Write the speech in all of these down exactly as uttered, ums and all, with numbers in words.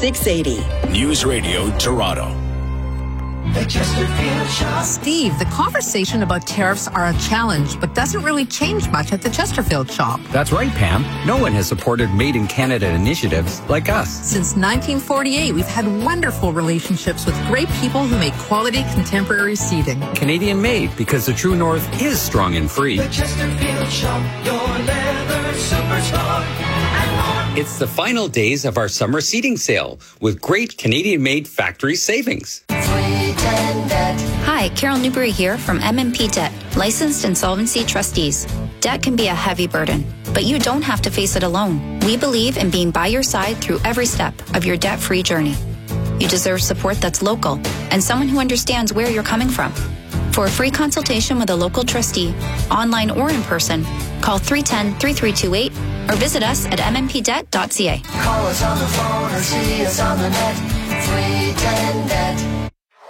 six eighty. News Radio Toronto. Steve, the conversation about tariffs are a challenge, but doesn't really change much at the Chesterfield shop. That's right, Pam. No one has supported Made in Canada initiatives like us. Since nineteen forty-eight, we've had wonderful relationships with great people who make quality contemporary seating. Canadian made, because the true north is strong and free. The Chesterfield shop, your leather superstar. It's the final days of our summer seating sale with great Canadian-made factory savings. Hi, Carol Newbury here from M M P Debt, licensed insolvency trustees. Debt can be a heavy burden, but you don't have to face it alone. We believe in being by your side through every step of your debt-free journey. You deserve support that's local and someone who understands where you're coming from. For a free consultation with a local trustee, online or in person, call three one zero, three three two eight or visit us at m m p debt dot c a. Call us on the phone or see us on the net. three one zero debt.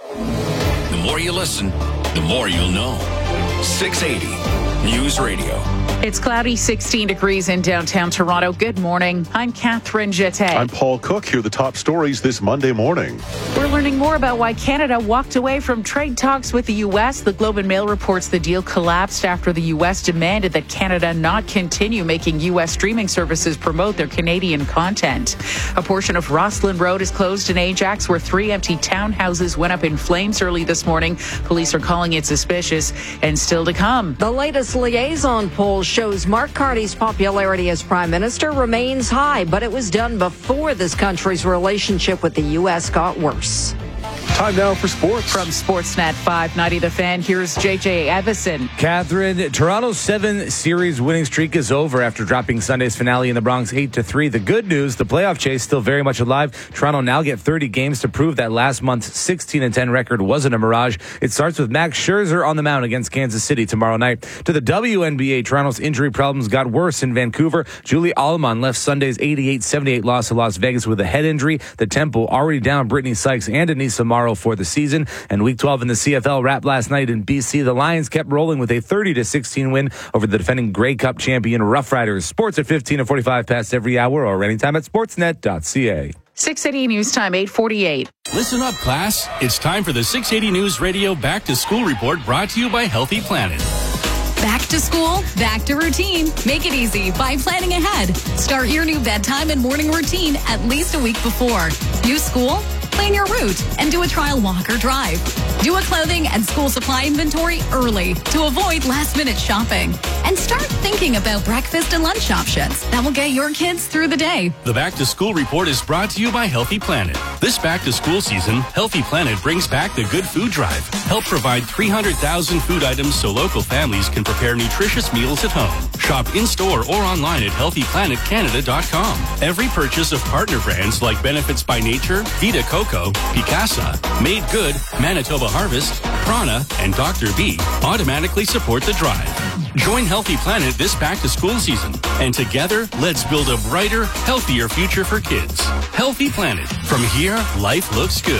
The more you listen, the more you'll know. six eighty News Radio. It's cloudy, sixteen degrees in downtown Toronto. Good morning. I'm Catherine Jeté. I'm Paul Cook. Here are the top stories this Monday morning. We're learning more about why Canada walked away from trade talks with the U S. The Globe and Mail reports the deal collapsed after the U S demanded that Canada not continue making U S streaming services promote their Canadian content. A portion of Rosslyn Road is closed in Ajax, where three empty townhouses went up in flames early this morning. Police are calling it suspicious, and still to come. The latest liaison poll shows Mark Carney's popularity as prime minister remains high, but it was done before this country's relationship with the U S got worse. Time now for sports. From Sportsnet five ninety The Fan, here's J J Evison. Catherine, Toronto's seven series winning streak is over after dropping Sunday's finale in the Bronx eight to three. The good news, the playoff chase still very much alive. Toronto now get thirty games to prove that last month's sixteen and ten record wasn't a mirage. It starts with Max Scherzer on the mound against Kansas City tomorrow night. To the W N B A, Toronto's injury problems got worse in Vancouver. Julie Allman left Sunday's eighty-eight seventy-eight loss to Las Vegas with a head injury. The Tempo already down Brittany Sykes and Anissa Morrow for the season. And Week twelve in the C F L wrapped last night in B C. The Lions kept rolling with a thirty to sixteen win over the defending Grey Cup champion Rough Riders. Sports at fifteen and forty-five past every hour or anytime at sportsnet dot c a. six eighty News Time, eight forty-eight. Listen up, class. It's time for the six eighty News Radio Back to School Report, brought to you by Healthy Planet. Back to school, back to routine. Make it easy by planning ahead. Start your new bedtime and morning routine at least a week before. New school? Plan your route and do a trial walk or drive. Do a clothing and school supply inventory early to avoid last-minute shopping. And start thinking about breakfast and lunch options that will get your kids through the day. The Back to School Report is brought to you by Healthy Planet. This back to school season, Healthy Planet brings back the Good Food Drive. Help provide three hundred thousand food items so local families can prepare nutritious meals at home. Shop in-store or online at healthy planet canada dot com. Every purchase of partner brands like Benefits by Nature, Vita Coco, Picasa, Made Good, Manitoba Harvest, Prana, and Doctor B automatically support the drive. Join Healthy Planet this back-to-school season, and together, let's build a brighter, healthier future for kids. Healthy Planet. From here, life looks good.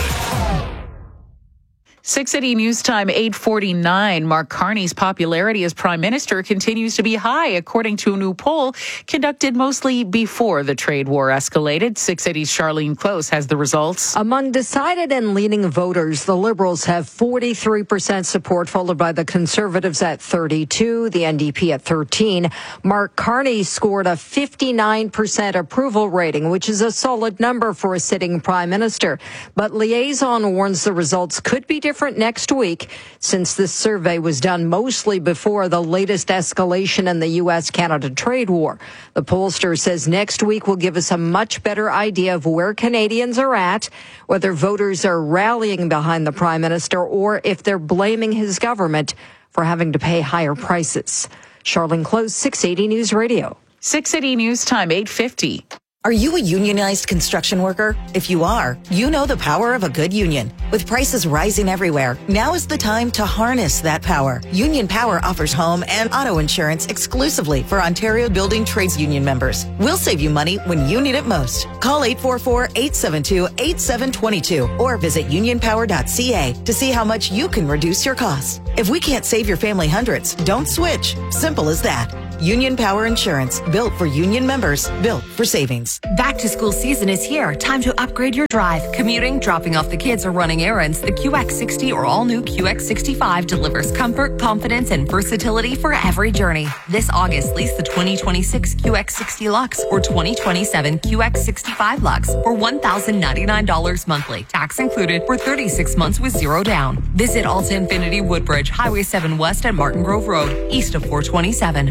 six eighty News Time, eight forty-nine. Mark Carney's popularity as Prime Minister continues to be high, according to a new poll conducted mostly before the trade war escalated. six eighty's Charlene Close has the results. Among decided and leaning voters, the Liberals have forty-three percent support, followed by the Conservatives at thirty-two, the N D P at thirteen. Mark Carney scored a fifty-nine percent approval rating, which is a solid number for a sitting Prime Minister. But Liaison warns the results could be different next week, since this survey was done mostly before the latest escalation in the U S Canada trade war. The pollster says next week will give us a much better idea of where Canadians are at, whether voters are rallying behind the Prime Minister or if they're blaming his government for having to pay higher prices. Charlene Close, six eighty News Radio. six eighty News Time, eight fifty. Are you a unionized construction worker? If you are, you know the power of a good union. With prices rising everywhere, now is the time to harness that power. Union Power offers home and auto insurance exclusively for Ontario Building Trades Union members. We'll save you money when you need it most. Call eight four four, eight seven two, eight seven two two or visit union power dot c a to see how much you can reduce your costs. If we can't save your family hundreds, don't switch. Simple as that. Union Power Insurance, built for union members, built for savings. Back to school season is here. Time to upgrade your drive. Commuting, dropping off the kids, or running errands. The Q X sixty or all new Q X sixty-five delivers comfort, confidence, and versatility for every journey. This August, lease the twenty twenty-six Q X sixty Lux or twenty twenty-seven Q X sixty-five Lux for one thousand ninety-nine dollars monthly. Tax included for thirty-six months with zero down. Visit Alta Infinity Woodbridge, Highway seven West at Martin Grove Road, east of four twenty-seven.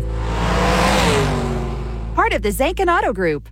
Part of the Zankin Auto Group.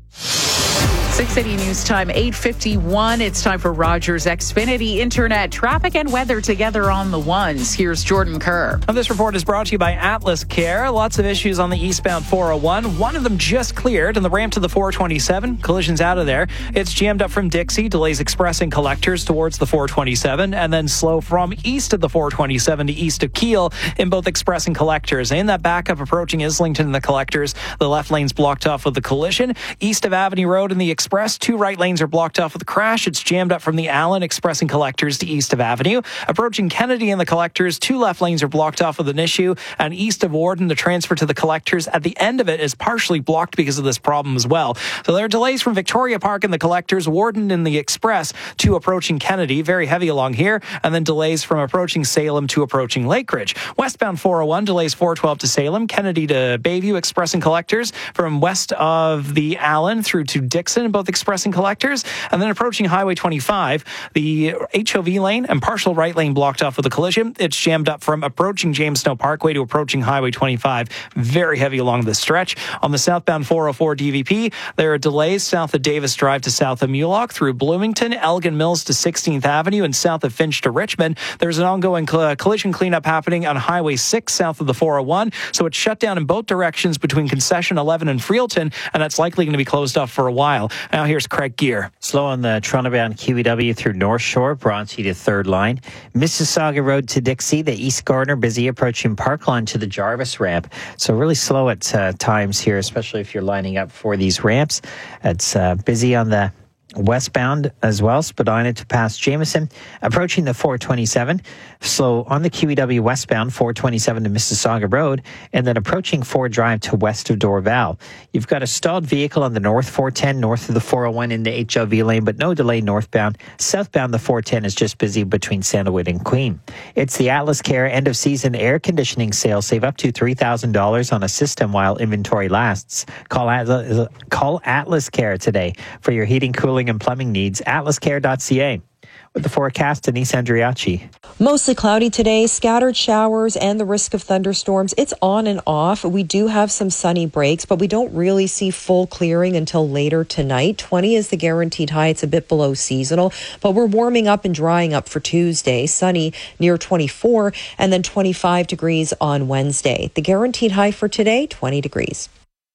six eighty News Time, eight fifty-one. It's time for Rogers Xfinity Internet. Traffic and weather together on the ones. Here's Jordan Kerr. Now, this report is brought to you by Atlas Care. Lots of issues on the eastbound four oh one. One of them just cleared, and the ramp to the four twenty-seven. Collision's out of there. It's jammed up from Dixie. Delays Express and Collectors towards the four twenty-seven, and then slow from east of the four twenty-seven to east of Kiel in both Express and Collectors. And that backup approaching Islington and the Collectors. The left lane's blocked off with the collision. East of Avenue Road in the Express, two right lanes are blocked off with a crash. It's jammed up from the Allen, Express and Collectors to east of Avenue. Approaching Kennedy and the Collectors, two left lanes are blocked off with an issue. And east of Warden, the transfer to the Collectors at the end of it is partially blocked because of this problem as well. So there are delays from Victoria Park and the Collectors, Warden in the Express to approaching Kennedy, very heavy along here, and then delays from approaching Salem to approaching Lakeridge. Westbound four oh one, delays four twelve to Salem, Kennedy to Bayview, Express and Collectors, from west of the Allen through to Dixon, both Express and Collectors, and then approaching Highway twenty-five, the H O V lane and partial right lane blocked off with a collision. It's jammed up from approaching James Snow Parkway to approaching Highway twenty-five, very heavy along the stretch. On the southbound four oh four D V P, there are delays south of Davis Drive to south of Mulock, through Bloomington, Elgin Mills to sixteenth Avenue, and south of Finch to Richmond. There's an ongoing cl- collision cleanup happening on Highway six south of the four oh one, so it's shut down in both directions between Concession eleven and Freelton, and that's likely going to be closed off for a while. Now here's Craig Gear. Slow on the Toronto-bound Q E W through North Shore, Bronte to third line. Mississauga Road to Dixie, the East Gardner busy approaching Parkline to the Jarvis ramp. So really slow at uh, times here, especially if you're lining up for these ramps. It's uh, busy on the westbound as well, Spadina to past Jameson, approaching the four twenty-seven, slow on the Q E W westbound four twenty-seven to Mississauga Road, and then approaching Ford Drive to west of Dorval. You've got a stalled vehicle on the North four ten north of the four oh one in the H O V lane, but no delay northbound. Southbound, the four ten is just busy between Sandalwood and Queen. It's the Atlas Care end of season air conditioning sale. Save up to three thousand dollars on a system while inventory lasts. Call Atlas, call Atlas Care today for your heating, cooling, and plumbing needs. atlas care dot c a. With the forecast, Denise Andriachi. Mostly cloudy today, scattered showers and the risk of thunderstorms. It's on and off. We do have some sunny breaks, but we don't really see full clearing until later tonight. twenty is the guaranteed high. It's a bit below seasonal, but we're warming up and drying up for Tuesday. Sunny near twenty-four, and then twenty-five degrees on Wednesday. The guaranteed high for today, twenty degrees.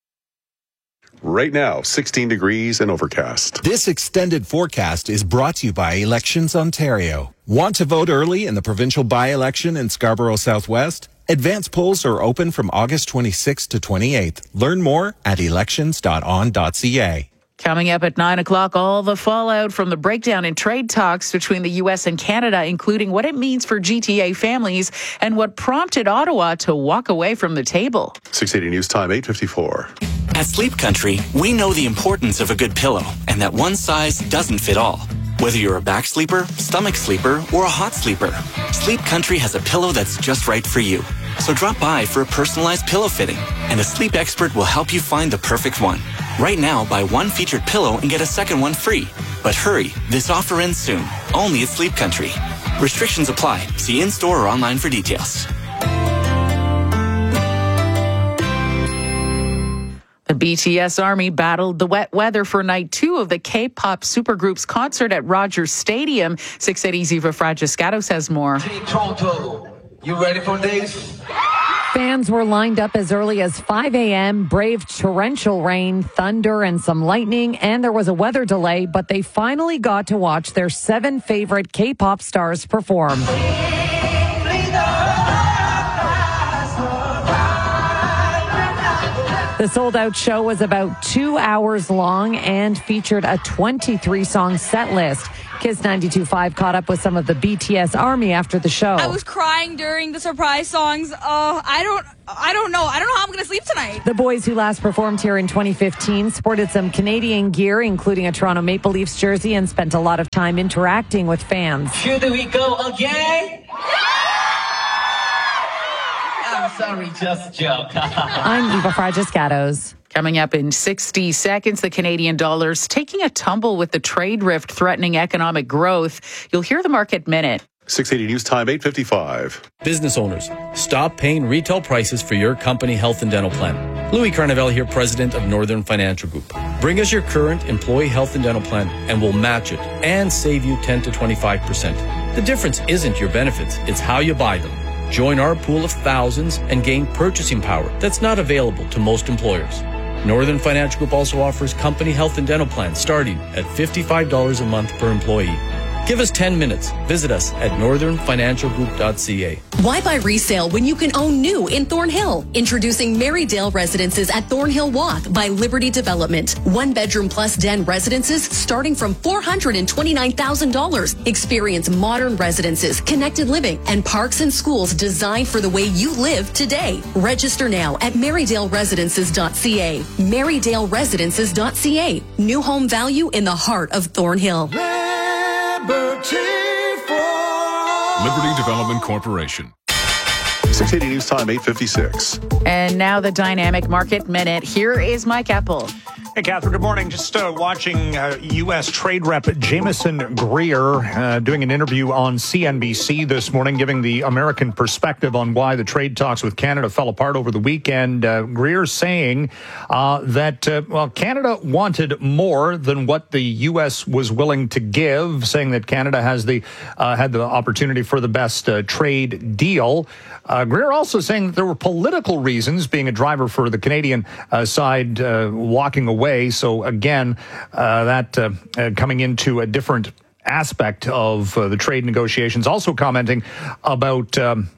Right now, sixteen degrees and overcast. This extended forecast is brought to you by Elections Ontario. Want to vote early in the provincial by-election in Scarborough Southwest? Advance polls are open from August twenty-sixth to twenty-eighth. Learn more at elections dot on dot c a. Coming up at nine o'clock, all the fallout from the breakdown in trade talks between the U S and Canada, including what it means for G T A families and what prompted Ottawa to walk away from the table. six eighty News Time, eight fifty-four. At Sleep Country, we know the importance of a good pillow and that one size doesn't fit all. Whether you're a back sleeper, stomach sleeper, or a hot sleeper, Sleep Country has a pillow that's just right for you. So drop by for a personalized pillow fitting, and a sleep expert will help you find the perfect one. Right now, buy one featured pillow and get a second one free. But hurry, this offer ends soon, only at Sleep Country. Restrictions apply. See in-store or online for details. The B T S Army battled the wet weather for night two of the K-pop supergroup's concert at Rogers Stadium. six eighty's Eva Fragiscato says more. Team Toronto, you ready for this? Fans were lined up as early as five a.m., braved torrential rain, thunder, and some lightning, and there was a weather delay, but they finally got to watch their seven favorite K-pop stars perform. The sold-out show was about two hours long and featured a twenty-three song set list. Kiss ninety-two point five caught up with some of the B T S Army after the show. I was crying during the surprise songs. Uh, I don't, I don't know. I don't know how I'm going to sleep tonight. The boys, who last performed here in twenty fifteen, sported some Canadian gear, including a Toronto Maple Leafs jersey, and spent a lot of time interacting with fans. Should we go again? I'm sorry, just joke. I'm Eva Fragiscatos. Coming up in sixty seconds, the Canadian dollar's taking a tumble with the trade rift threatening economic growth. You'll hear the Market Minute. six eighty News Time, eight fifty-five. Business owners, stop paying retail prices for your company health and dental plan. Louis Carnevale here, president of Northern Financial Group. Bring us your current employee health and dental plan and we'll match it and save you ten to twenty-five percent. The difference isn't your benefits, it's how you buy them. Join our pool of thousands and gain purchasing power that's not available to most employers. Northern Financial Group also offers company health and dental plans starting at fifty-five dollars a month per employee. Give us ten minutes. Visit us at northern financial group dot c a. Why buy resale when you can own new in Thornhill? Introducing Marydale Residences at Thornhill Walk by Liberty Development. One bedroom plus den residences starting from four hundred twenty-nine thousand dollars. Experience modern residences, connected living, and parks and schools designed for the way you live today. Register now at marydale residences dot c a. marydale residences dot c a. New home value in the heart of Thornhill. Liberty for Liberty Development Corporation. six eighty News Time, eight fifty-six. And now the Dynamic Market Minute. Here is Mike Apple. Hey, Catherine, good morning. Just uh, watching uh, U S Trade Rep Jameson Greer uh, doing an interview on C N B C this morning, giving the American perspective on why the trade talks with Canada fell apart over the weekend. Uh, Greer saying uh, that, uh, well, Canada wanted more than what the U S was willing to give, saying that Canada has the uh, had the opportunity for the best uh, trade deal. Uh, Greer also saying that there were political reasons, being a driver for the Canadian uh, side uh, walking away. So again, uh, that uh, uh, coming into a different aspect of uh, the trade negotiations. Also commenting about um,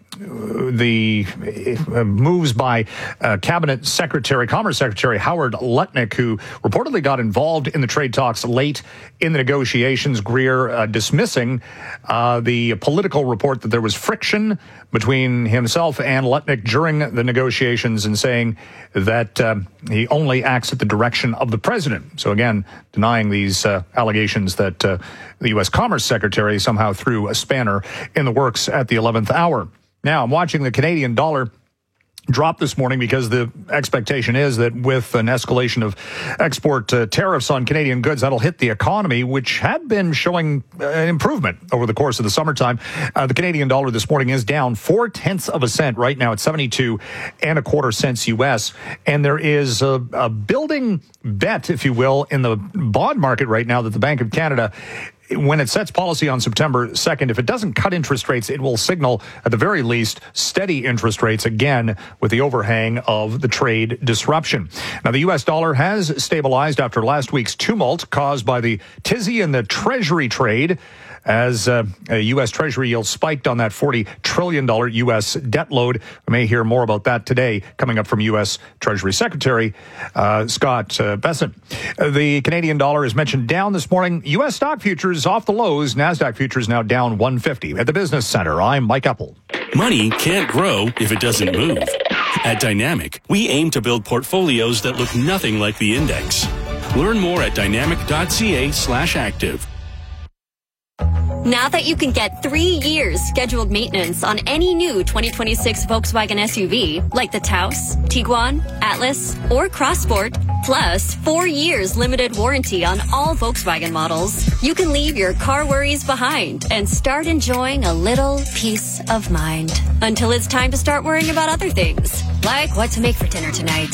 the uh, moves by uh, Cabinet Secretary, Commerce Secretary Howard Lutnick, who reportedly got involved in the trade talks late in the negotiations. Greer uh, dismissing uh, the political report that there was friction between himself and Lutnick during the negotiations, and saying that uh, he only acts at the direction of the president. So again, denying these uh, allegations that uh, the U S Commerce Secretary somehow threw a spanner in the works at the eleventh hour. Now, I'm watching the Canadian dollar drop this morning because the expectation is that with an escalation of export uh, tariffs on Canadian goods, that'll hit the economy, which had been showing uh, improvement over the course of the summertime. Uh, the Canadian dollar this morning is down four tenths of a cent right now at seventy-two and a quarter cents U S. And there is a, a building bet, if you will, in the bond market right now that the Bank of Canada, when it sets policy on September second, if it doesn't cut interest rates, it will signal, at the very least, steady interest rates again with the overhang of the trade disruption. Now, the U S dollar has stabilized after last week's tumult caused by the tizzy in the Treasury trade, as uh, a U S Treasury yield spiked on that forty trillion dollars U S debt load. We may hear more about that today, coming up from U S Treasury Secretary uh, Scott uh, Bessent. Uh, the Canadian dollar is mentioned down this morning. U S stock futures off the lows. NASDAQ futures now down one fifty. At the Business Center, I'm Mike Apple. Money can't grow if it doesn't move. At Dynamic, we aim to build portfolios that look nothing like the index. Learn more at dynamic dot c a slash active. Now that you can get three years scheduled maintenance on any new twenty twenty-six Volkswagen S U V, like the Taos, Tiguan, Atlas, or Crossport, plus four years limited warranty on all Volkswagen models, you can leave your car worries behind and start enjoying a little peace of mind. Until it's time to start worrying about other things, like what to make for dinner tonight.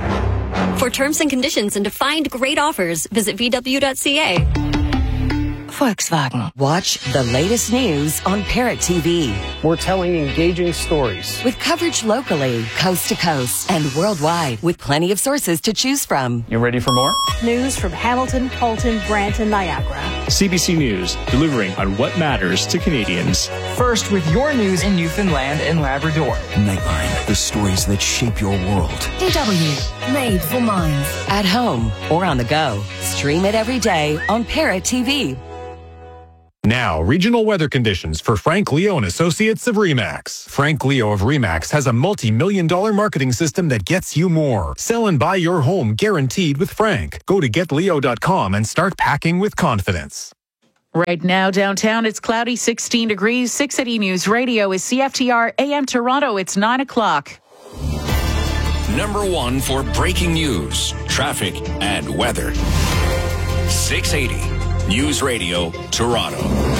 For terms and conditions and to find great offers, visit v w dot c a. Volkswagen. Watch the latest news on Parrot T V. We're telling engaging stories. With coverage locally, coast to coast, and worldwide, with plenty of sources to choose from. You ready for more? News from Hamilton, Colton, Brant, and Niagara. C B C News, delivering on what matters to Canadians. First with your news in Newfoundland and Labrador. Nightline, the stories that shape your world. D W, made for minds. At home or on the go. Stream it every day on Parrot T V. Now, regional weather conditions for Frank Leo and Associates of RE/MAX. Frank Leo of RE/MAX has a multi-million dollar marketing system that gets you more. Sell and buy your home guaranteed with Frank. Go to get leo dot com and start packing with confidence. Right now, downtown, it's cloudy, sixteen degrees. six eighty News Radio is C F T R A M Toronto. It's nine o'clock. Number one for breaking news, traffic, and weather. six eighty News Radio, Toronto.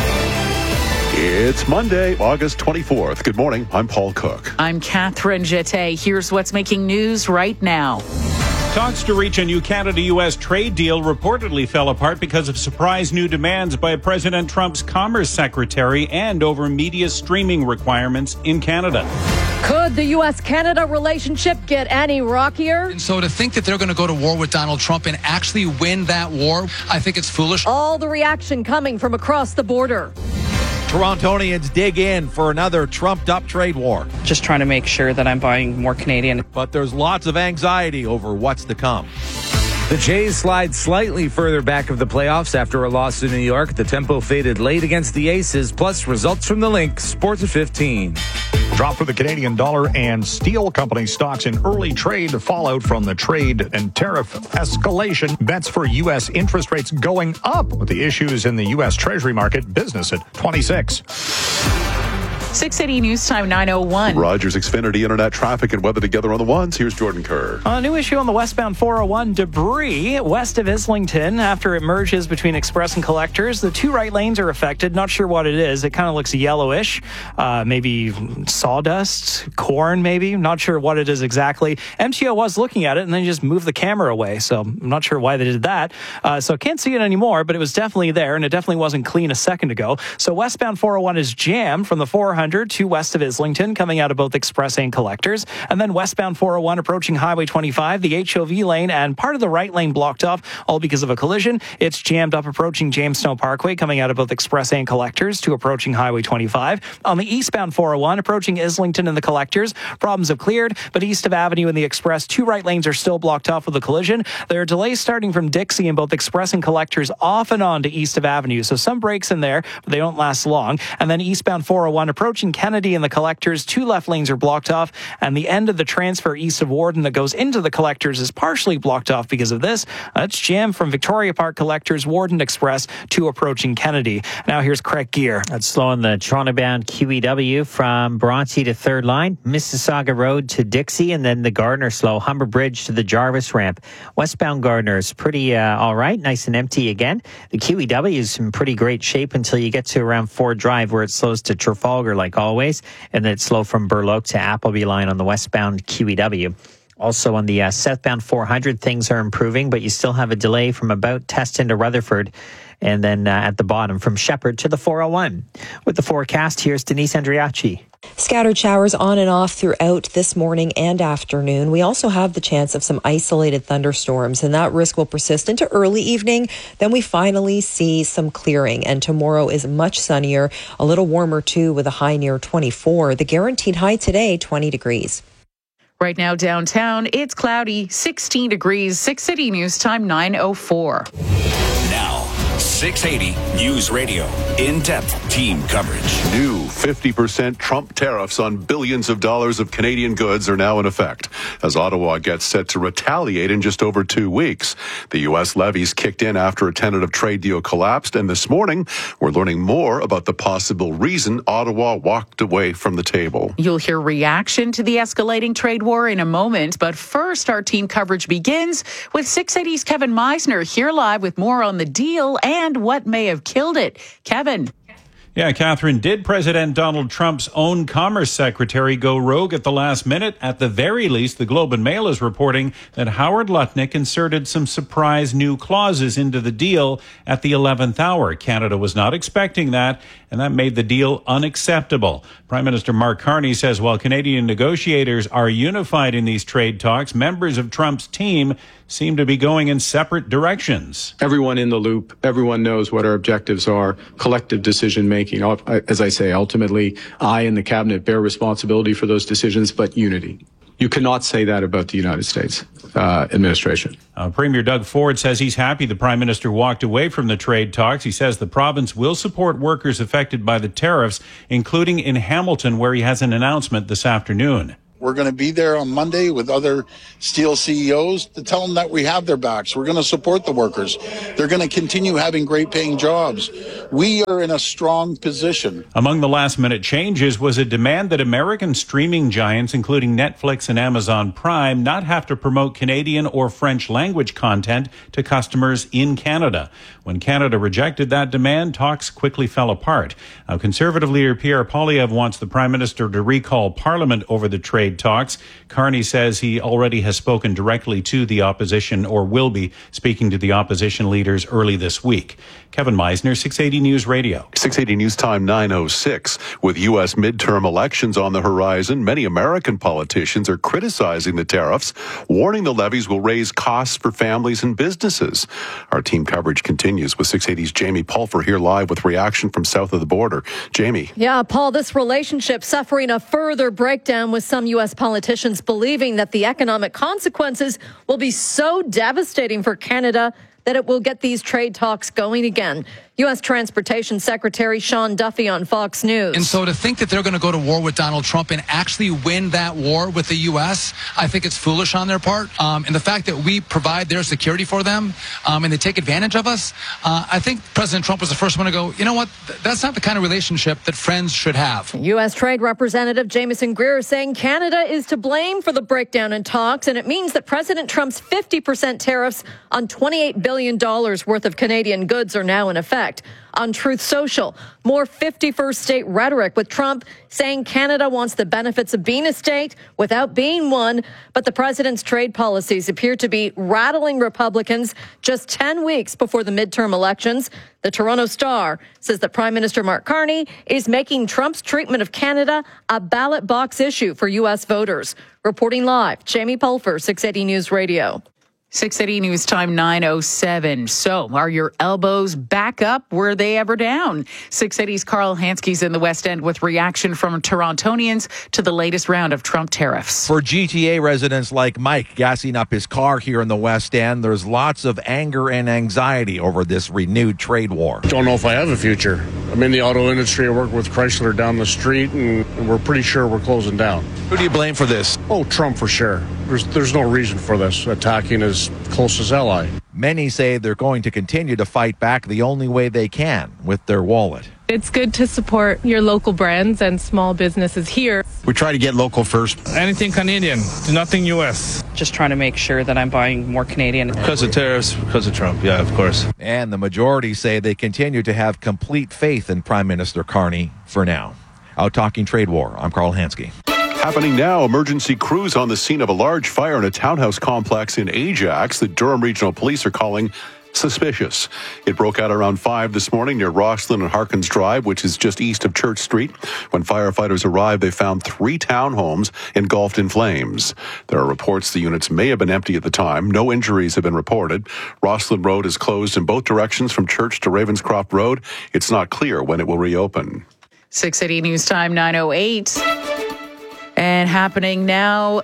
It's Monday, August twenty-fourth. Good morning. I'm Paul Cook. I'm Catherine Jette. Here's what's making news right now. Talks to reach a new Canada-U S trade deal reportedly fell apart because of surprise new demands by President Trump's Commerce Secretary and over media streaming requirements in Canada. Could the U S Canada relationship get any rockier? And so to think that they're going to go to war with Donald Trump and actually win that war, I think it's foolish. All the reaction coming from across the border. Torontonians dig in for another trumped-up trade war. Just trying to make sure that I'm buying more Canadian. But there's lots of anxiety over what's to come. The Jays slide slightly further back of the playoffs after a loss in New York. The tempo faded late against the Aces, plus results from the Lynx. Sports at fifteen. Drop for the Canadian dollar and steel company stocks in early trade. Fallout from the trade and tariff escalation. Bets for U S interest rates going up with the issues in the U S Treasury market. Business at twenty-six. six eighty News Time, nine oh one. Rogers Xfinity Internet traffic and weather together on the ones. Here's Jordan Kerr. A new issue on the westbound four oh one, debris west of Islington after it merges between Express and Collectors. The two right lanes are affected. Not sure what it is. It kind of looks yellowish. Uh, maybe sawdust, corn maybe. Not sure what it is exactly. M T O was looking at it and then just moved the camera away. So I'm not sure why they did that. Uh, so can't see it anymore, but it was definitely there and it definitely wasn't clean a second ago. So westbound four oh one is jammed from the four hundred to west of Islington, coming out of both Express and Collectors. And then westbound four oh one approaching Highway twenty-five, the H O V lane and part of the right lane blocked off, all because of a collision. It's jammed up approaching James Snow Parkway, coming out of both Express and Collectors to approaching Highway twenty-five. On the eastbound four oh one, approaching Islington and the Collectors, problems have cleared, but east of Avenue and the Express, two right lanes are still blocked off with a collision. There are delays starting from Dixie in both Express and Collectors off and on to east of Avenue. So some breaks in there, but they don't last long. And then eastbound four oh one approaching Kennedy and the Collectors, two left lanes are blocked off, and the end of the transfer east of Warden that goes into the Collectors is partially blocked off because of this. Uh, it's jammed from Victoria Park Collectors, Warden Express to approaching Kennedy. Now here's Craig Gear. That's slow on the Toronto-bound Q E W from Bronte to third line, Mississauga Road to Dixie, and then the Gardner slow, Humber Bridge to the Jarvis ramp. Westbound Gardner is pretty uh, all right, nice and empty again. The Q E W is in pretty great shape until you get to around Ford Drive where it slows to Trafalgar like always. And then it's slow from Burloak to Appleby line on the westbound Q E W. Also on the uh, southbound four hundred, things are improving, but you still have a delay from about Teston to Rutherford. And then uh, at the bottom from Shepherd to the four oh one. With the forecast, here's Denise Andriachi. Scattered showers on and off throughout this morning and afternoon. We also have the chance of some isolated thunderstorms, and that risk will persist into early evening. Then we finally see some clearing, and tomorrow is much sunnier, a little warmer too, with a high near twenty-four. The guaranteed high today, twenty degrees. Right now downtown, it's cloudy, sixteen degrees. six eighty News Time, nine oh four. Now, six eighty News Radio. In-depth team coverage. New fifty percent Trump tariffs on billions of dollars of Canadian goods are now in effect as Ottawa gets set to retaliate in just over two weeks. The U S levies kicked in after a tentative trade deal collapsed, and this morning we're learning more about the possible reason Ottawa walked away from the table. You'll hear reaction to the escalating trade war in a moment, but first our team coverage begins with six eighty's Kevin Meisner here live with more on the deal and what may have killed it. Kevin. Yeah, Catherine, did President Donald Trump's own Commerce Secretary go rogue at the last minute? At the very least, the Globe and Mail is reporting that Howard Lutnick inserted some surprise new clauses into the deal at the eleventh hour. Canada was not expecting that, and that made the deal unacceptable. Prime Minister Mark Carney says while Canadian negotiators are unified in these trade talks, members of Trump's team seem to be going in separate directions. Everyone in the loop, everyone knows what our objectives are, collective decision making. As I say, ultimately, I and the cabinet bear responsibility for those decisions, but unity. You cannot say that about the United States uh, administration. Uh, Premier Doug Ford says he's happy the Prime Minister walked away from the trade talks. He says the province will support workers affected by the tariffs, including in Hamilton, where he has an announcement this afternoon. We're going to be there on Monday with other steel C E Os to tell them that we have their backs. We're going to support the workers. They're going to continue having great paying jobs. We are in a strong position. Among the last minute changes was a demand that American streaming giants, including Netflix and Amazon Prime, not have to promote Canadian or French language content to customers in Canada. When Canada rejected that demand, talks quickly fell apart. Now, Conservative leader Pierre Poilievre wants the Prime Minister to recall Parliament over the trade talks. Carney says he already has spoken directly to the opposition, or will be speaking to the opposition leaders early this week. Kevin Meisner, six eighty News Radio. six eighty News Time nine oh six. With U S midterm elections on the horizon, many American politicians are criticizing the tariffs, warning the levies will raise costs for families and businesses. Our team coverage continues with six eighty's Jamie Pulfer here live with reaction from south of the border. Jamie. Yeah, Paul, this relationship suffering a further breakdown with some U S politicians believing that the economic consequences will be so devastating for Canada that it will get these trade talks going again. U S Transportation Secretary Sean Duffy on Fox News. And so to think that they're going to go to war with Donald Trump and actually win that war with the U S, I think it's foolish on their part. Um, and the fact that we provide their security for them um, and they take advantage of us, uh, I think President Trump was the first one to go, you know what, that's not the kind of relationship that friends should have. U S Trade Representative Jameson Greer saying Canada is to blame for the breakdown in talks, and it means that President Trump's fifty percent tariffs on twenty-eight billion dollars worth of Canadian goods are now in effect. On Truth Social, more fifty-first state rhetoric with Trump saying Canada wants the benefits of being a state without being one, but the president's trade policies appear to be rattling Republicans just ten weeks before the midterm elections. The Toronto Star says that Prime Minister Mark Carney is making Trump's treatment of Canada a ballot box issue for U S voters. Reporting live, Jamie Pulfer, six eighty News Radio. six eighty News Time nine oh seven. So, are your elbows back up? Were they ever down? six eighty's Carl Hansky's in the West End with reaction from Torontonians to the latest round of Trump tariffs. For G T A residents like Mike gassing up his car here in the West End, there's lots of anger and anxiety over this renewed trade war. Don't know if I have a future. I'm in the auto industry. I work with Chrysler down the street, and we're pretty sure we're closing down. Who do you blame for this? Oh, Trump for sure. There's, there's no reason for this, attacking his closest ally. Many say they're going to continue to fight back the only way they can, with their wallet. It's good to support your local brands and small businesses here. We try to get local first. Anything Canadian, nothing U S. Just trying to make sure that I'm buying more Canadian. Because of tariffs, because of Trump, yeah, of course. And the majority say they continue to have complete faith in Prime Minister Carney for now. Out talking trade war, I'm Carl Hansky. Happening now, emergency crews on the scene of a large fire in a townhouse complex in Ajax that Durham Regional Police are calling suspicious. It broke out around five this morning near Rosslyn and Harkins Drive, which is just east of Church Street. When firefighters arrived, they found three townhomes engulfed in flames. There are reports the units may have been empty at the time. No injuries have been reported. Rosslyn Road is closed in both directions from Church to Ravenscroft Road. It's not clear when it will reopen. six eighty News Time nine oh eight. And happening now,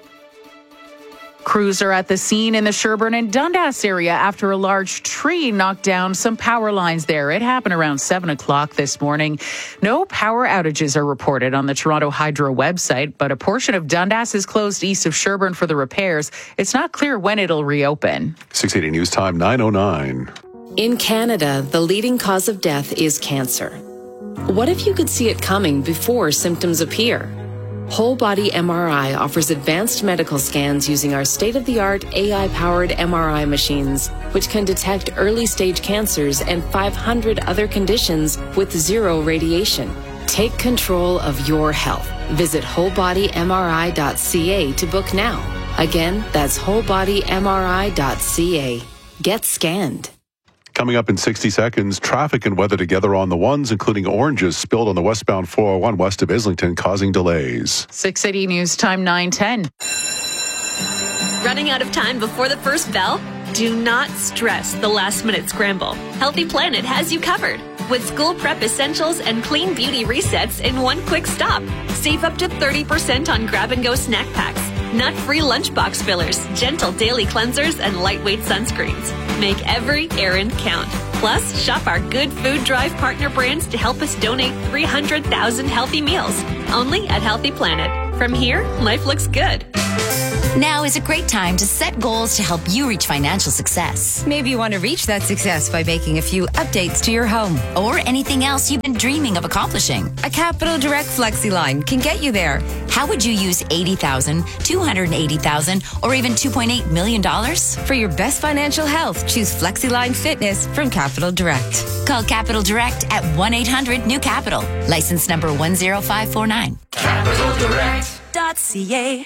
crews are at the scene in the Sherbourne and Dundas area after a large tree knocked down some power lines there. It happened around seven o'clock this morning. No power outages are reported on the Toronto Hydro website, but a portion of Dundas is closed east of Sherbourne for the repairs. It's not clear when it'll reopen. six eighty News Time nine oh nine. In Canada, the leading cause of death is cancer. What if you could see it coming before symptoms appear? Whole Body M R I offers advanced medical scans using our state-of-the-art A I-powered M R I machines, which can detect early-stage cancers and five hundred other conditions with zero radiation. Take control of your health. Visit whole body M R I dot C A to book now. Again, that's whole body M R I dot C A. Get scanned. Coming up in sixty seconds, traffic and weather together on the ones, including oranges spilled on the westbound four oh one west of Islington, causing delays. six eighty News Time nine ten. Running out of time before the first bell? Do not stress the last-minute scramble. Healthy Planet has you covered with school prep essentials and clean beauty resets in one quick stop. Save up to thirty percent on grab-and-go snack packs, nut-free lunchbox fillers, gentle daily cleansers, and lightweight sunscreens. Make every errand count. Plus, shop our Good Food Drive partner brands to help us donate three hundred thousand healthy meals. Only at Healthy Planet. From here, life looks good. Now is a great time to set goals to help you reach financial success. Maybe you want to reach that success by making a few updates to your home. Or anything else you've been dreaming of accomplishing. A Capital Direct FlexiLine can get you there. How would you use eighty thousand dollars, two hundred eighty thousand dollars, or even two point eight million dollars? For your best financial health, choose FlexiLine Fitness from Capital Direct. Call Capital Direct at one eight hundred new capital. License number one zero five four nine. capital direct dot C A.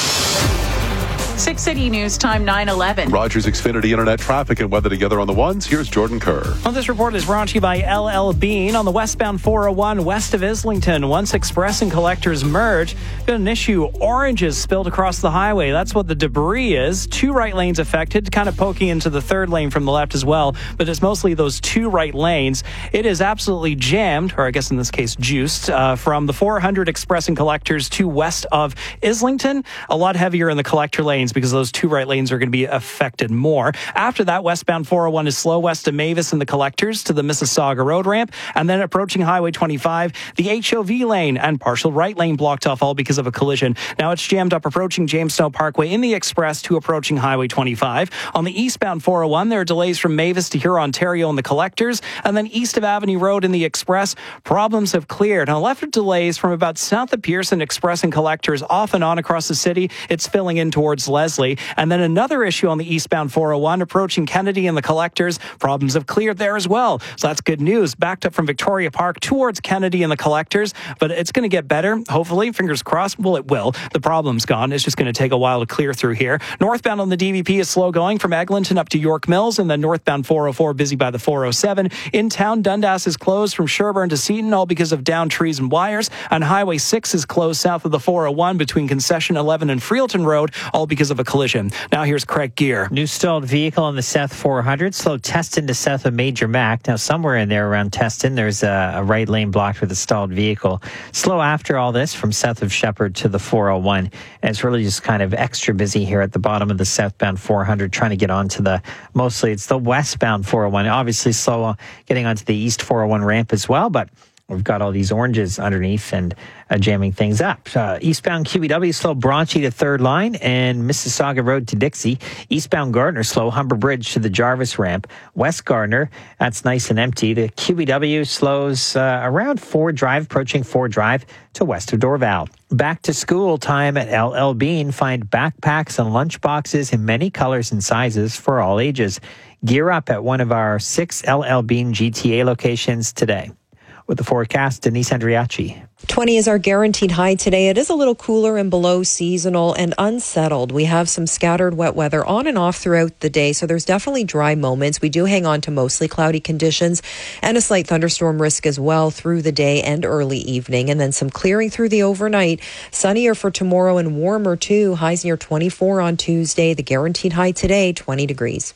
six eighty News Time nine eleven. Rogers Xfinity Internet traffic and weather together on the ones. Here's Jordan Kerr. Well, this report is brought to you by L L Bean on the westbound four oh one west of Islington. Once Express and Collectors merge, got an issue. Oranges spilled across the highway. That's what the debris is. Two right lanes affected, kind of poking into the third lane from the left as well, but it's mostly those two right lanes. It is absolutely jammed, or I guess in this case juiced, uh, from the four hundred Express and Collectors to west of Islington. A lot heavier in the collector lanes because those two right lanes are going to be affected more. After that, westbound four oh one is slow west of Mavis and the Collectors to the Mississauga Road ramp, and then approaching Highway twenty-five, the H O V lane and partial right lane blocked off, all because of a collision. Now it's jammed up approaching Jamestown Parkway in the Express to approaching Highway twenty-five. On the eastbound four oh one, there are delays from Mavis to Huron, Ontario and the Collectors, and then east of Avenue Road in the Express, problems have cleared. Now left of delays from about south of Pearson, Express and Collectors off and on across the city. It's filling in towards Leslie. And then another issue on the eastbound four oh one approaching Kennedy and the Collectors. Problems have cleared there as well. So that's good news. Backed up from Victoria Park towards Kennedy and the Collectors, but it's going to get better. Hopefully, fingers crossed. Well, it will. The problem's gone. It's just going to take a while to clear through here. Northbound on the D V P is slow going from Eglinton up to York Mills, and then northbound four oh four busy by the four oh seven. In town, Dundas is closed from Sherburne to Seaton, all because of downed trees and wires. And Highway six is closed south of the four oh one between Concession eleven and Freelton Road, all because of a collision. Now here's Craig Gear. New stalled vehicle on the South four hundred, slow Teston to south of Major Mac. Now somewhere in there around Teston, there's a, a right lane blocked with a stalled vehicle. Slow after all this from south of Shepherd to the four oh one. And it's really just kind of extra busy here at the bottom of the southbound four hundred, trying to get onto the, mostly it's the westbound four oh one. Obviously slow getting onto the east four oh one ramp as well, but we've got all these oranges underneath and uh, jamming things up. Uh, eastbound Q B W slow Bronchi to third line and Mississauga Road to Dixie. Eastbound Gardner slow Humber Bridge to the Jarvis ramp. West Gardner, that's nice and empty. The Q B W slows uh, around Ford Drive, approaching Ford Drive to west of Dorval. Back to school time at L L Bean. Find backpacks and lunch boxes in many colors and sizes for all ages. Gear up at one of our six L L Bean G T A locations today. With the forecast, Denise Andriachi. twenty is our guaranteed high today. It is a little cooler and below seasonal and unsettled. We have some scattered wet weather on and off throughout the day, so there's definitely dry moments. We do hang on to mostly cloudy conditions and a slight thunderstorm risk as well through the day and early evening, and then some clearing through the overnight. Sunnier for tomorrow and warmer too. Highs near twenty-four on Tuesday. The guaranteed high today, twenty degrees.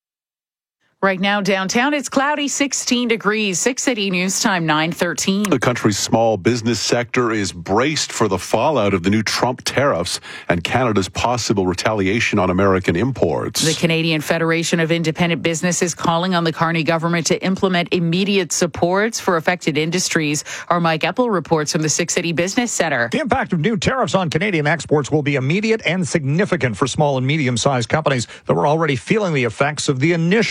Right now, downtown, it's cloudy, sixteen degrees. six eighty News Time, nine thirteen. The country's small business sector is braced for the fallout of the new Trump tariffs and Canada's possible retaliation on American imports. The Canadian Federation of Independent Business is calling on the Carney government to implement immediate supports for affected industries. Our Mike Eppel reports from the six eighty Business Center. The impact of new tariffs on Canadian exports will be immediate and significant for small and medium-sized companies that were already feeling the effects of the initial trade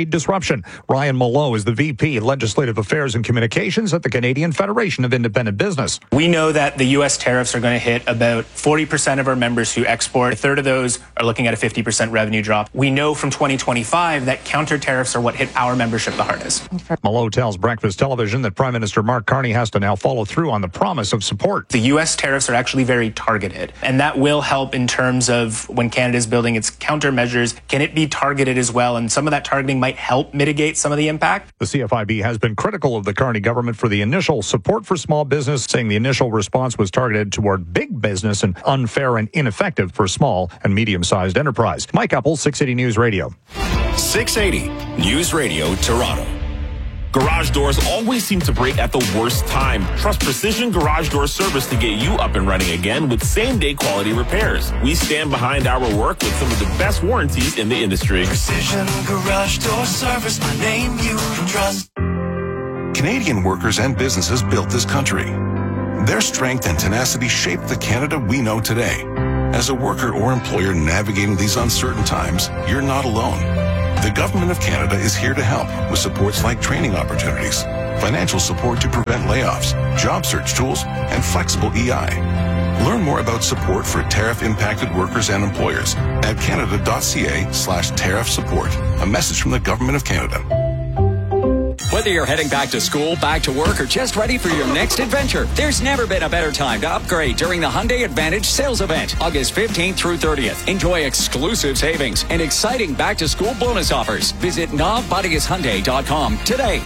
trade disruption. Ryan Mallow is the V P, Legislative Affairs and Communications at the Canadian Federation of Independent Business. We know that the U S tariffs are going to hit about forty percent of our members who export. A third of those are looking at a fifty percent revenue drop. We know from twenty twenty-five that counter tariffs are what hit our membership the hardest. Mallow tells Breakfast Television that Prime Minister Mark Carney has to now follow through on the promise of support. The U S tariffs are actually very targeted, and that will help in terms of when Canada is building its countermeasures. Can it be targeted as well? And some of that targeting might help mitigate some of the impact. The C F I B has been critical of the Carney government for the initial support for small business, saying the initial response was targeted toward big business and unfair and ineffective for small and medium-sized enterprise. Mike Appel, six eighty News Radio. six eighty News Radio, Toronto. Garage doors always seem to break at the worst time. Trust Precision Garage Door Service to get you up and running again with same-day quality repairs. We stand behind our work with some of the best warranties in the industry. Precision Garage Door Service, my name you can trust. Canadian workers and businesses built this country. Their strength and tenacity shaped the Canada we know today. As a worker or employer navigating these uncertain times, you're not alone. The Government of Canada is here to help with supports like training opportunities, financial support to prevent layoffs, job search tools, and flexible E I. Learn more about support for tariff-impacted workers and employers at canada.ca slash tariff support. A message from the Government of Canada. Whether you're heading back to school, back to work, or just ready for your next adventure, there's never been a better time to upgrade during the Hyundai Advantage sales event, August fifteenth through thirtieth. Enjoy exclusive savings and exciting back-to-school bonus offers. Visit nav bodigas hyundai dot com today.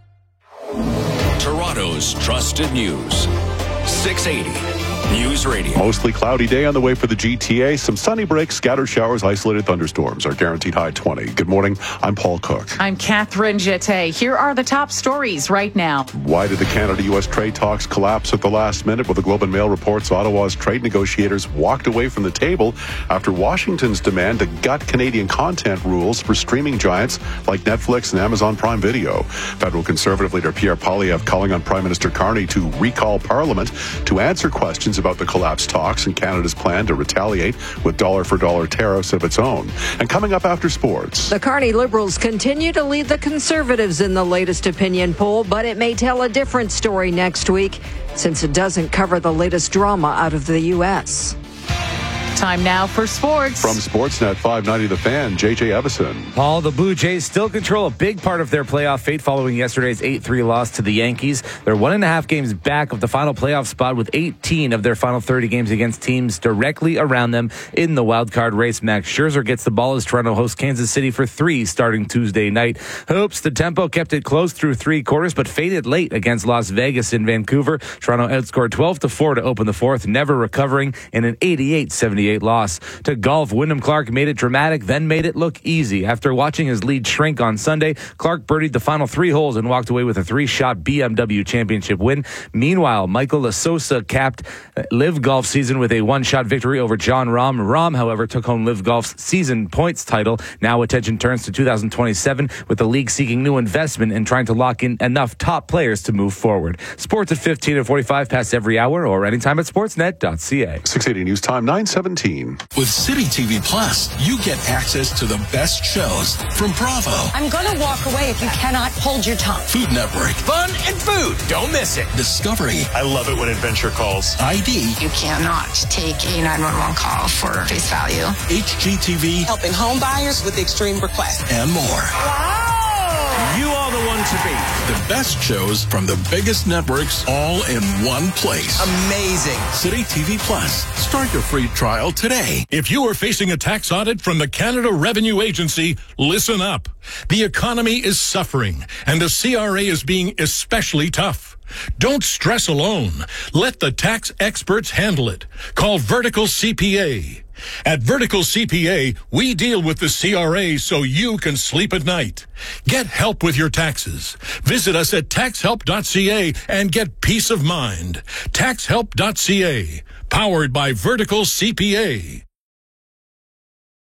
Toronto's trusted news. six eighty News Radio. Mostly cloudy day on the way for the G T A. Some sunny breaks, scattered showers, isolated thunderstorms. Our guaranteed high twenty. Good morning. I'm Paul Cook. I'm Catherine Jette. Here are the top stories right now. Why did the Canada-U S trade talks collapse at the last minute? Well, the Globe and Mail reports Ottawa's trade negotiators walked away from the table after Washington's demand to gut Canadian content rules for streaming giants like Netflix and Amazon Prime Video. Federal Conservative leader Pierre Poilievre calling on Prime Minister Carney to recall Parliament to answer questions about the collapsed talks and Canada's plan to retaliate with dollar-for-dollar tariffs of its own. And coming up after sports. The Carney Liberals continue to lead the Conservatives in the latest opinion poll, but it may tell a different story next week since it doesn't cover the latest drama out of the U S. Time now for sports. From Sportsnet five ninety The Fan, J J Evison. Paul, the Blue Jays still control a big part of their playoff fate following yesterday's eight three loss to the Yankees. They're one and a half games back of the final playoff spot with eighteen of their final thirty games against teams directly around them in the wild card race. Max Scherzer gets the ball as Toronto hosts Kansas City for three starting Tuesday night. Hoops, the tempo kept it close through three quarters, but faded late against Las Vegas in Vancouver. Toronto outscored twelve to four to open the fourth, never recovering in an eighty-eight seventy-eight loss. To golf, Wyndham Clark made it dramatic, then made it look easy. After watching his lead shrink on Sunday, Clark birdied the final three holes and walked away with a three-shot B M W championship win. Meanwhile, Michael Lasosa capped Live Golf season with a one-shot victory over John Rahm. Rahm, however, took home Live Golf's season points title. Now attention turns to two thousand twenty-seven, with the league seeking new investment and trying to lock in enough top players to move forward. Sports at fifteen and forty-five past every hour or anytime at sportsnet dot c a. six eighty News Time, nine seventeen. With City T V Plus, you get access to the best shows from Bravo. I'm going to walk away if you cannot hold your tongue. Food Network. Fun and food. Don't miss it. Discovery. I love it when adventure calls. I D. You cannot take a nine one one call for face value. H G T V. Helping home buyers with extreme requests. And more. Wow! You are the one to beat. The best shows from the biggest networks all in one place. Amazing. City T V Plus. Start your free trial today. If you are facing a tax audit from the Canada Revenue Agency, listen up. The economy is suffering, and the C R A is being especially tough. Don't stress alone. Let the tax experts handle it. Call Vertical C P A. At Vertical C P A, we deal with the C R A so you can sleep at night. Get help with your taxes. Visit us at tax help dot c a and get peace of mind. tax help dot c a, powered by Vertical C P A.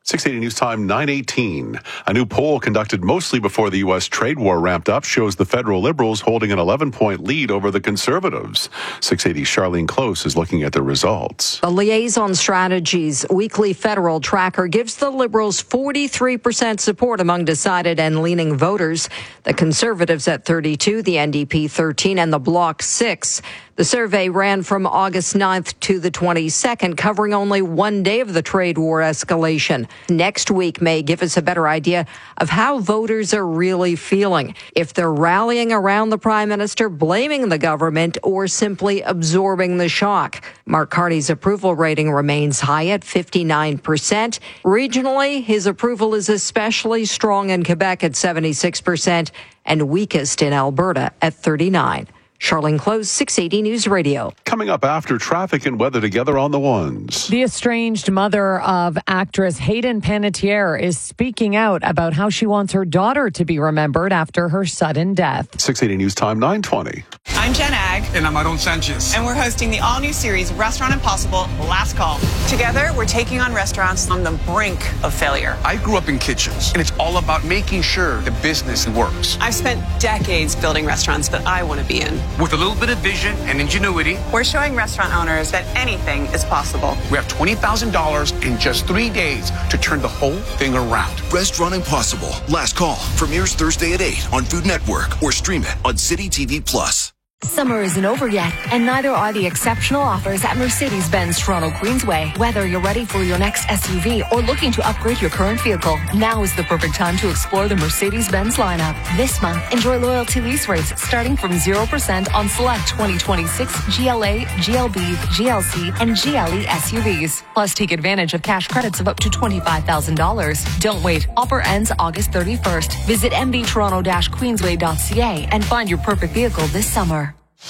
six eighty News Time, nine eighteen. A new poll conducted mostly before the U S trade war ramped up shows the federal Liberals holding an eleven-point lead over the Conservatives. six eighty Charlene Close is looking at the results. The Liaison Strategies weekly federal tracker gives the Liberals forty-three percent support among decided and leaning voters. The Conservatives at thirty-two, the N D P thirteen, and the Bloc six. The survey ran from August ninth to the twenty-second, covering only one day of the trade war escalation. Next week may give us a better idea of how voters are really feeling, if they're rallying around the prime minister, blaming the government, or simply absorbing the shock. Mark Carney's approval rating remains high at fifty-nine percent. Regionally, his approval is especially strong in Quebec at seventy-six percent and weakest in Alberta at thirty-nine. Charlene Close, six eighty News Radio. Coming up after traffic and weather together on the ones. The estranged mother of actress Hayden Panettiere is speaking out about how she wants her daughter to be remembered after her sudden death. six eighty News Time, nine twenty. I'm Jen Ag. And I'm Aaron Sanchez. And we're hosting the all-new series Restaurant Impossible, Last Call. Together, we're taking on restaurants on the brink of failure. I grew up in kitchens, and it's all about making sure the business works. I've spent decades building restaurants that I want to be in. With a little bit of vision and ingenuity, we're showing restaurant owners that anything is possible. We have twenty thousand dollars in just three days to turn the whole thing around. Restaurant Impossible, Last Call, premieres Thursday at eight on Food Network or stream it on City T V Plus. Summer isn't over yet, and neither are the exceptional offers at Mercedes-Benz Toronto Queensway. Whether you're ready for your next S U V or looking to upgrade your current vehicle, now is the perfect time to explore the Mercedes-Benz lineup. This month, enjoy loyalty lease rates starting from zero percent on select twenty twenty-six G L A, G L B, G L C, and G L E S U Vs. Plus, take advantage of cash credits of up to twenty-five thousand dollars. Don't wait. Offer ends August thirty-first. Visit m b toronto dash queensway dot c a and find your perfect vehicle this summer.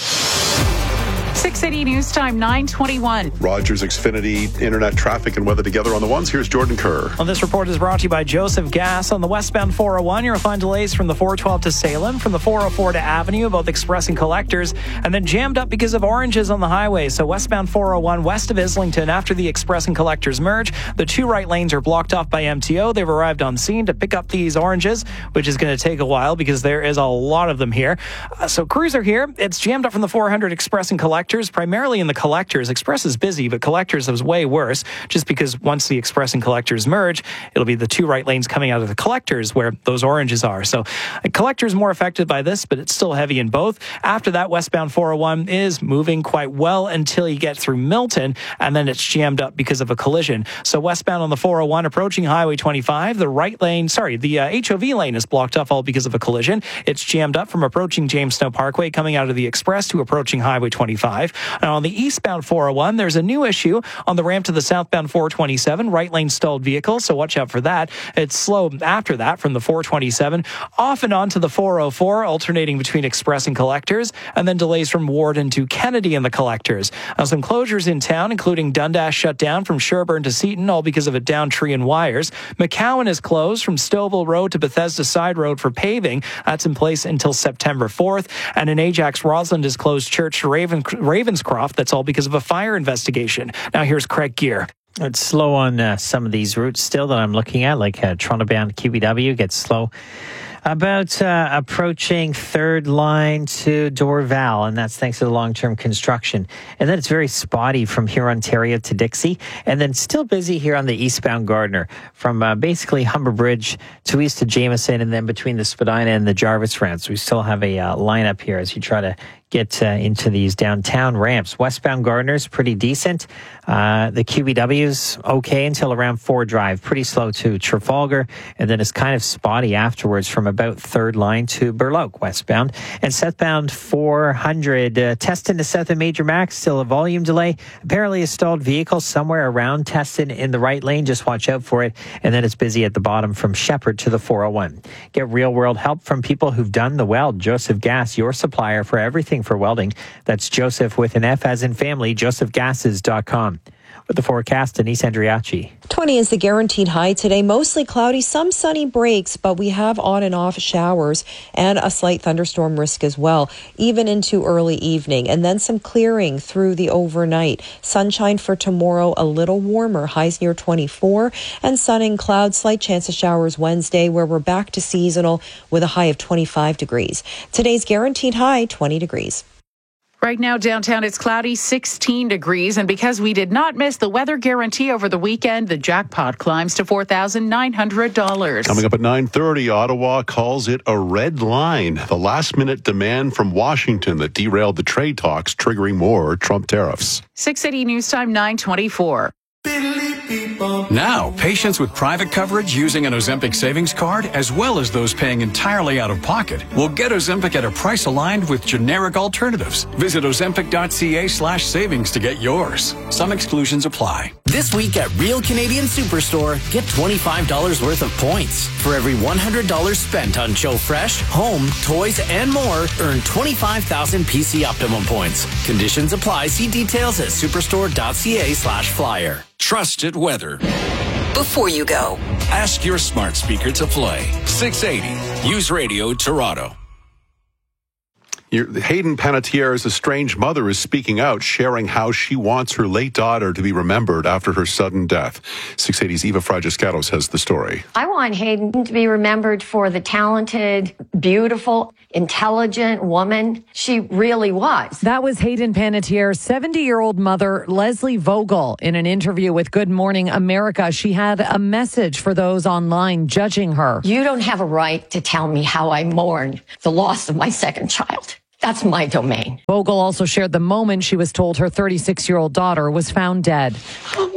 six eighty News Time, nine twenty-one. Rogers Xfinity, internet traffic and weather together on the ones. Here's Jordan Kerr. Well, this report is brought to you by Joseph Gas. On the westbound four oh one, you'll find delays from the four twelve to Salem, from the four oh four to Avenue, both express and collectors, and then jammed up because of oranges on the highway. So westbound four oh one west of Islington, after the express and collectors merge, the two right lanes are blocked off by M T O. They've arrived on scene to pick up these oranges, which is going to take a while because there is a lot of them here. Uh, so crews are here. It's jammed up from the four hundred express and collectors, primarily in the collectors. Express is busy, but collectors is way worse, just because once the express and collectors merge, it'll be the two right lanes coming out of the collectors where those oranges are. So uh, collectors more affected by this, but it's still heavy in both. After that, westbound four oh one is moving quite well until you get through Milton, and then it's jammed up because of a collision. So westbound on the four oh one approaching Highway twenty-five, the right lane, sorry, the uh, H O V lane is blocked off all because of a collision. It's jammed up from approaching James Snow Parkway coming out of the express to approaching Highway twenty-five. And on the eastbound four oh one, there's a new issue on the ramp to the southbound four twenty-seven, right lane stalled vehicle, so watch out for that. It's slow after that from the four twenty-seven off and on to the four oh four, alternating between express and collectors, and then delays from Warden to Kennedy and the collectors. Now, some closures in town, including Dundas shut down from Sherbourne to Seaton, all because of a downed tree and wires. McCowan is closed from Stouffville Road to Bethesda Side Road for paving. That's in place until September fourth. And in Ajax, Roslyn is closed Church to Raven, Ravenscroft. That's all because of a fire investigation. Now here's Craig Gear. It's slow on uh, some of these routes still that I'm looking at, like uh, Toronto-bound Q B W gets slow about uh, approaching third line to Dorval, and that's thanks to the long-term construction. And then it's very spotty from here, Ontario to Dixie, and then still busy here on the eastbound Gardiner from uh, basically Humber Bridge to east to Jameson, and then between the Spadina and the Jarvis ramps. We still have a uh, lineup here as you try to get uh, into these downtown ramps. Westbound Gardiner's pretty decent. Uh, the Q B W's okay until around four Drive. Pretty slow to Trafalgar, and then it's kind of spotty afterwards from about third line to Burloak westbound. And southbound four hundred, uh, Teston to south of Major Max, still a volume delay. Apparently a stalled vehicle somewhere around Teston in the right lane. Just watch out for it. And then it's busy at the bottom from Shepherd to the four oh one. Get real-world help from people who've done the weld. Joseph Gas, your supplier for everything for welding. That's Joseph with an F as in family, joseph gases dot com. With the forecast, Denise Andriachi. twenty is the guaranteed high today. Mostly cloudy, some sunny breaks, but we have on and off showers and a slight thunderstorm risk as well, even into early evening. And then some clearing through the overnight. Sunshine for tomorrow, a little warmer, highs near twenty-four, and sun and clouds, slight chance of showers Wednesday, where we're back to seasonal with a high of twenty-five degrees. Today's guaranteed high, twenty degrees. Right now, downtown, it's cloudy, sixteen degrees. And because we did not miss the weather guarantee over the weekend, the jackpot climbs to four thousand nine hundred dollars. Coming up at nine thirty, Ottawa calls it a red line. The last-minute demand from Washington that derailed the trade talks, triggering more Trump tariffs. six eighty News Time, nine twenty-four. Now, patients with private coverage using an Ozempic savings card, as well as those paying entirely out of pocket, will get Ozempic at a price aligned with generic alternatives. Visit ozempic.ca slash savings to get yours. Some exclusions apply. This week at Real Canadian Superstore, get twenty-five dollars worth of points. For every one hundred dollars spent on Joe Fresh, home, toys, and more, earn twenty-five thousand P C Optimum points. Conditions apply. See details at superstore.ca slash flyer. Trusted weather. Before you go, Ask your smart speaker to play. six eighty News Radio Toronto. Your, Hayden Panettiere's estranged mother is speaking out, sharing how she wants her late daughter to be remembered after her sudden death. six eighty's Eva Fragiscatos has the story. I want Hayden to be remembered for the talented, beautiful, intelligent woman she really was. That was Hayden Panettiere's seventy-year-old mother, Leslie Vogel. In an interview with Good Morning America, she had a message for those online judging her. You don't have a right to tell me how I mourn the loss of my second child. That's my domain. Vogel also shared the moment she was told her thirty-six-year-old daughter was found dead. Um,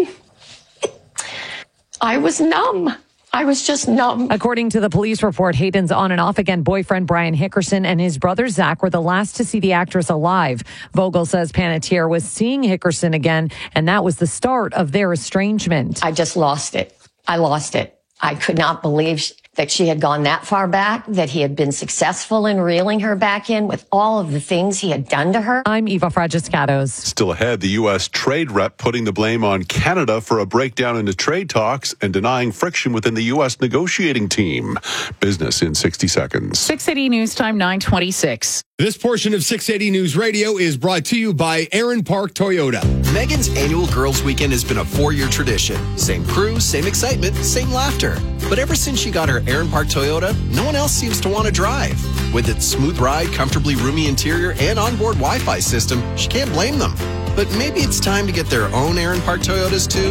I was numb. I was just numb. According to the police report, Hayden's on and off again boyfriend Brian Hickerson and his brother Zach were the last to see the actress alive. Vogel says Panettiere was seeing Hickerson again, and that was the start of their estrangement. I just lost it. I lost it. I could not believe she- that she had gone that far back, that he had been successful in reeling her back in with all of the things he had done to her. I'm Eva Fragiscatos. Still ahead, the U S trade rep putting the blame on Canada for a breakdown in the trade talks and denying friction within the U S negotiating team. Business in sixty seconds. six eighty News Time, nine twenty-six. This portion of six eighty News Radio is brought to you by Aaron Park Toyota. Megan's annual Girls Weekend has been a four-year tradition. Same crew, same excitement, same laughter. But ever since she got her Aaron Park Toyota, no one else seems to want to drive. With its smooth ride, comfortably roomy interior, and onboard Wi-Fi system, she can't blame them. But maybe it's time to get their own Aaron Park Toyotas too.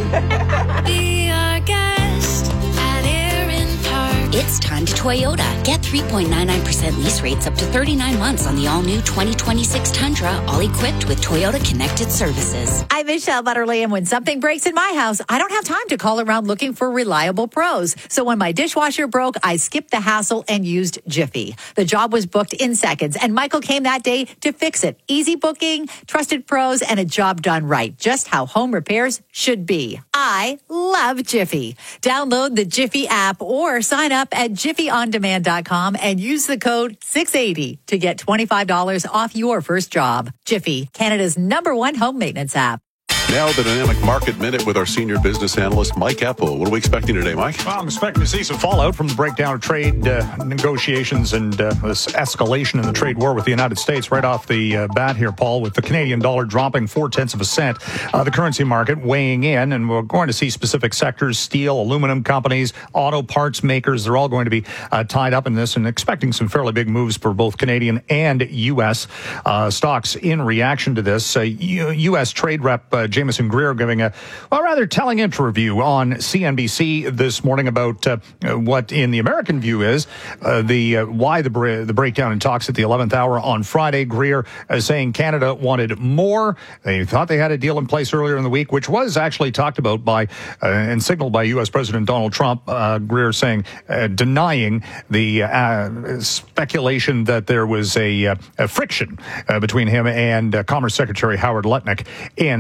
Be our guest at Aaron Park. It's time to Toyota. Get three point nine nine percent lease rates up to thirty-nine months on the all-new twenty twenty-six Tundra, all equipped with Toyota Connected Services. I'm Michelle Butterly, and when something breaks in my house, I don't have time to call around looking for reliable pros. So when my dishwasher broke, I skipped the hassle and used Jiffy. The job was booked in seconds, and Michael came that day to fix it. Easy booking, trusted pros, and a job done right. Just how home repairs should be. I love Jiffy. Download the Jiffy app or sign up at jiffy on demand dot com and use the code six eighty to get twenty-five dollars off your first job. Jiffy, Canada's number one home maintenance app. Now the Dynamic Market Minute with our senior business analyst, Mike Eppel. What are we expecting today, Mike? Well, I'm expecting to see some fallout from the breakdown of trade uh, negotiations and uh, this escalation in the trade war with the United States right off the uh, bat here, Paul, with the Canadian dollar dropping four-tenths of a cent. Uh, the currency market weighing in, and we're going to see specific sectors, steel, aluminum companies, auto parts makers, they're all going to be uh, tied up in this and expecting some fairly big moves for both Canadian and U S uh, stocks in reaction to this. Uh, U S trade rep uh, Jameson Greer giving a well, rather telling interview on C N B C this morning about uh, what, in the American view, is uh, the uh, why the bre- the breakdown in talks at the eleventh hour on Friday. Greer uh, saying Canada wanted more. They thought they had a deal in place earlier in the week, which was actually talked about by uh, and signaled by U S President Donald Trump. Uh, Greer saying uh, denying the uh, speculation that there was a, uh, a friction uh, between him and uh, Commerce Secretary Howard Lutnick in the trade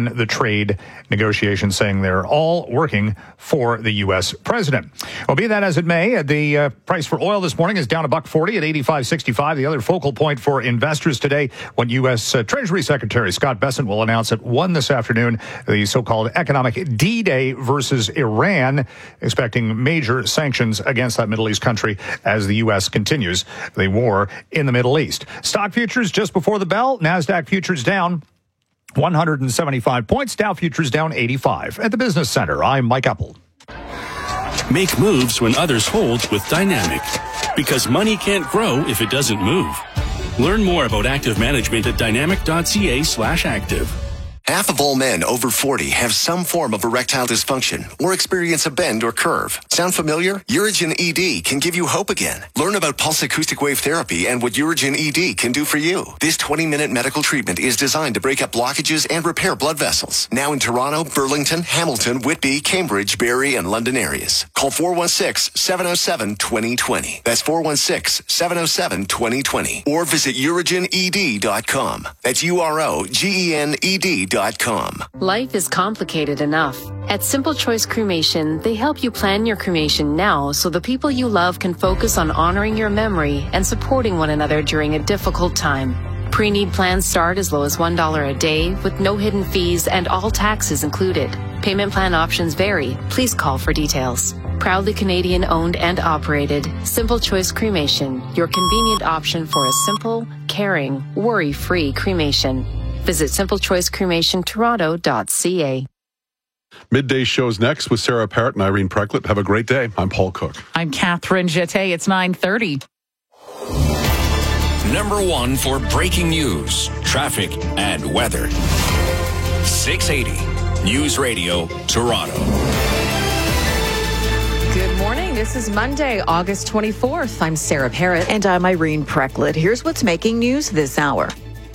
trade negotiations, saying they're all working for the U S president. Well, be that as it may, the uh, price for oil this morning is down a buck forty at eighty-five sixty-five. The other focal point for investors today, when U S uh, Treasury Secretary Scott Bessent will announce at one this afternoon the so-called economic D-Day versus Iran, expecting major sanctions against that Middle East country as the U S continues the war in the Middle East. Stock futures just before the bell, NASDAQ futures down one hundred seventy-five points, Dow futures down eighty-five. At the Business Center, I'm Mike Apple. Make moves when others hold with Dynamic, because money can't grow if it doesn't move. Learn more about active management at dynamic.ca slash active. Half of all men over forty have some form of erectile dysfunction or experience a bend or curve. Sound familiar? Urigen E D can give you hope again. Learn about pulse acoustic wave therapy and what Urigen E D can do for you. This twenty-minute medical treatment is designed to break up blockages and repair blood vessels. Now in Toronto, Burlington, Hamilton, Whitby, Cambridge, Barrie, and London areas. Call four one six, seven oh seven, two oh two oh. That's four one six, seven oh seven, two oh two oh. Or visit urigen e d dot com. That's U R O G E N E D dot com. Life is complicated enough. At Simple Choice Cremation, they help you plan your cremation now so the people you love can focus on honoring your memory and supporting one another during a difficult time. Pre-need plans start as low as one dollar a day with no hidden fees and all taxes included. Payment plan options vary. Please call for details. Proudly Canadian owned and operated, Simple Choice Cremation, your convenient option for a simple, caring, worry-free cremation. Visit simple choice cremation toronto dot c a. Midday show's next with Sarah Parrott and Irene Precklett. Have a great day. I'm Paul Cook. I'm Catherine Jeté. It's nine thirty. Number one for breaking news, traffic, and weather. six eighty News Radio, Toronto. Good morning. This is Monday, August twenty-fourth. I'm Sarah Parrott. And I'm Irene Precklett. Here's what's making news this hour.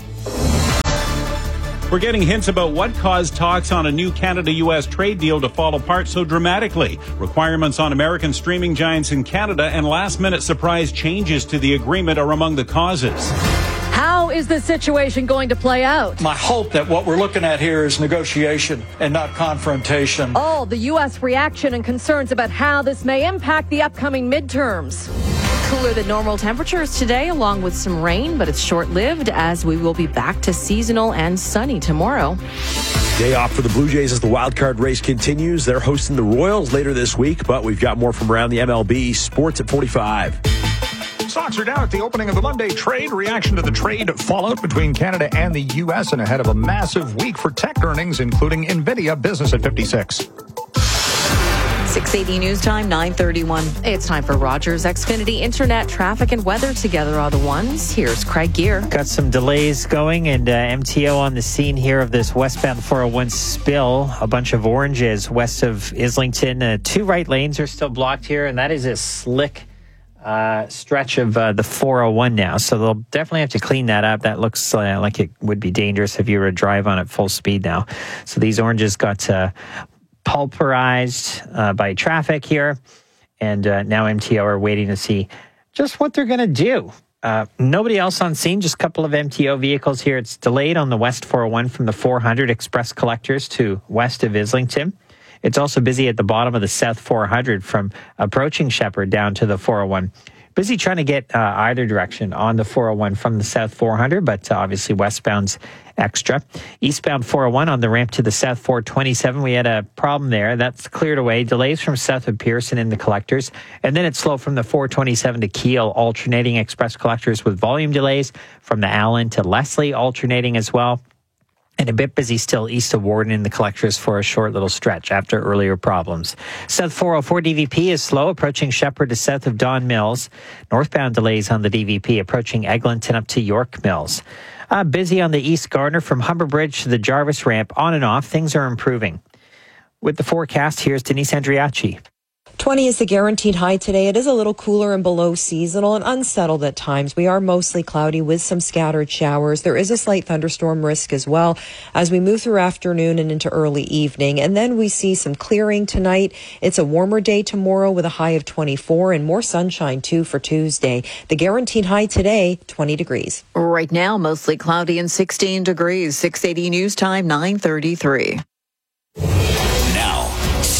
We're getting hints about what caused talks on a new Canada-U S trade deal to fall apart so dramatically. Requirements on American streaming giants in Canada and last-minute surprise changes to the agreement are among the causes. How is the situation going to play out? My hope that what we're looking at here is negotiation and not confrontation. Oh, the U S reaction and concerns about how this may impact the upcoming midterms. Cooler than normal temperatures today, along with some rain, but it's short-lived as we will be back to seasonal and sunny tomorrow. Day off for the Blue Jays as the wild card race continues. They're hosting the Royals later this week, but we've got more from around the M L B. Sports at forty-five. Stocks are down at the opening of the Monday trade. Reaction to the trade fallout between Canada and the U S and ahead of a massive week for tech earnings, including NVIDIA. Business at fifty-six. six eighty News Time, nine thirty-one. It's time for Rogers Xfinity Internet. Traffic and weather together are the ones. Here's Craig Gear. Got some delays going, and uh, M T O on the scene here of this westbound four oh one spill. A bunch of oranges west of Islington. Uh, two right lanes are still blocked here, and that is a slick uh, stretch of uh, the four oh one now. So they'll definitely have to clean that up. That looks uh, like it would be dangerous if you were to drive on at full speed now. So these oranges got uh, pulverized uh, by traffic here, and uh, now M T O are waiting to see just what they're going to do. Uh, nobody else on scene, just a couple of M T O vehicles here. It's delayed on the West four oh one from the four hundred express collectors to west of Islington. It's also busy at the bottom of the South four hundred from approaching Shepherd down to the four oh one. Busy trying to get uh, either direction on the four oh one from the South four hundred, but uh, obviously westbound's extra. Eastbound four oh one on the ramp to the South four twenty-seven, we had a problem there. That's cleared away. Delays from south of Pearson in the collectors. And then it's slow from the four twenty-seven to Kiel, alternating express collectors with volume delays. From the Allen to Leslie, alternating as well. And a bit busy still east of Warden in the collectors for a short little stretch after earlier problems. South four oh four D V P is slow, approaching Shepherd to south of Don Mills. Northbound delays on the D V P, approaching Eglinton up to York Mills. Uh, busy on the East Gardner from Humber Bridge to the Jarvis ramp, on and off. Things are improving. With the forecast, here's Denise Andriachi. twenty is the guaranteed high today. It is a little cooler and below seasonal and unsettled at times. We are mostly cloudy with some scattered showers. There is a slight thunderstorm risk as well as we move through afternoon and into early evening. And then we see some clearing tonight. It's a warmer day tomorrow with a high of twenty-four and more sunshine too for Tuesday. The guaranteed high today, twenty degrees. Right now, mostly cloudy and sixteen degrees. six eighty News Time, nine thirty-three.